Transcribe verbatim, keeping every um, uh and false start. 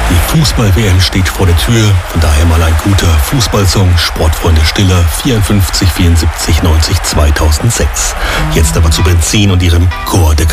Die Fußball-W M steht vor der Tür, von daher mal ein guter Fußballsong. Sportfreunde Stiller, vierundfünfzig, vierundsiebzig, neunzig, zweitausendsechs. Jetzt aber zu Benzin und ihrem Chor de